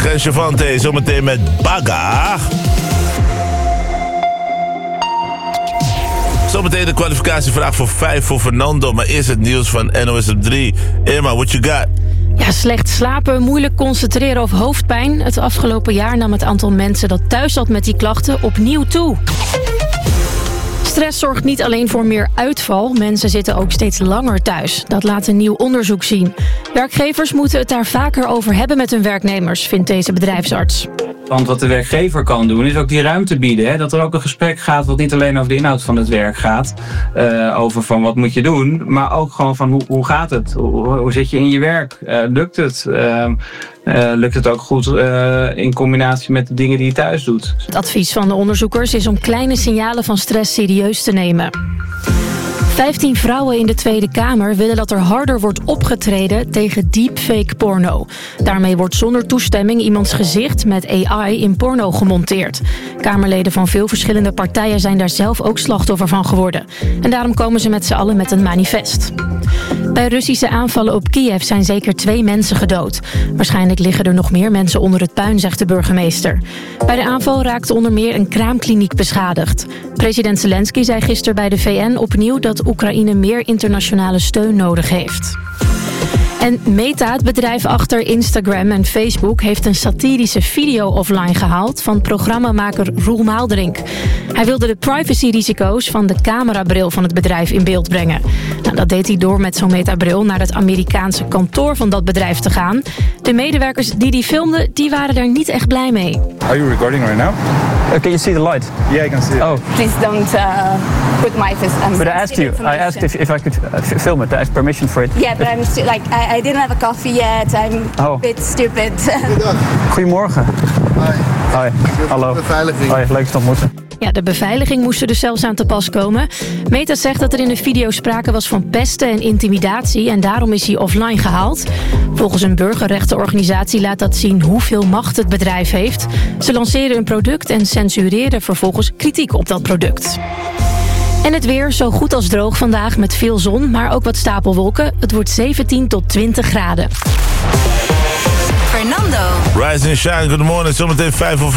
en Chavante. Zometeen met Baga. Zometeen de kwalificatievraag voor 5 voor Fernando. Maar eerst het nieuws van NOS op 3. Irma, what you got? Ja, slecht slapen, moeilijk concentreren of hoofdpijn. Het afgelopen jaar nam het aantal mensen dat thuis zat met die klachten opnieuw toe. Stress zorgt niet alleen voor meer uitval. Mensen zitten ook steeds langer thuis. Dat laat een nieuw onderzoek zien. Werkgevers moeten het daar vaker over hebben met hun werknemers, vindt deze bedrijfsarts. Want wat de werkgever kan doen, is ook die ruimte bieden. Hè? Dat er ook een gesprek gaat wat niet alleen over de inhoud van het werk gaat. Over van wat moet je doen. Maar ook gewoon van hoe gaat het? Hoe zit je in je werk? Lukt het? Lukt het ook goed in combinatie met de dingen die je thuis doet? Het advies van de onderzoekers is om kleine signalen van stress serieus te nemen. 15 vrouwen in de Tweede Kamer willen dat er harder wordt opgetreden tegen deepfake porno. Daarmee wordt zonder toestemming iemands gezicht met AI in porno gemonteerd. Kamerleden van veel verschillende partijen zijn daar zelf ook slachtoffer van geworden. En daarom komen ze met z'n allen met een manifest. Bij Russische aanvallen op Kiev zijn zeker 2 mensen gedood. Waarschijnlijk liggen er nog meer mensen onder het puin, zegt de burgemeester. Bij de aanval raakte onder meer een kraamkliniek beschadigd. President Zelensky zei gisteren bij de VN opnieuw dat Oekraïne meer internationale steun nodig heeft. En Meta, het bedrijf achter Instagram en Facebook, heeft een satirische video offline gehaald van programmamaker Roel Maalderink. Hij wilde de privacyrisico's van de camerabril van het bedrijf in beeld brengen. Nou, dat deed hij door met zo'n Meta-bril naar het Amerikaanse kantoor van dat bedrijf te gaan. De medewerkers die filmden, die waren er niet echt blij mee. Are you recording right now? Can you see the light? Yeah, I can see it. Oh. Please don't put my face. But I asked if I could film it. I asked permission for it. Yeah, but I'm still like I didn't have a coffee yet. I'm a bit stupid. Goedemorgen. Hoi. Hallo. Beveiliging. Hoi, leuk je te ontmoeten. Ja, de beveiliging moest er dus zelfs aan te pas komen. Meta zegt dat er in de video sprake was van pesten en intimidatie en daarom is hij offline gehaald. Volgens een burgerrechtenorganisatie laat dat zien hoeveel macht het bedrijf heeft. Ze lanceren een product en censureren vervolgens kritiek op dat product. En het weer zo goed als droog vandaag met veel zon, maar ook wat stapelwolken. Het wordt 17 tot 20 graden. Fernando. Rise and shine, good morning. Zometeen 5 voor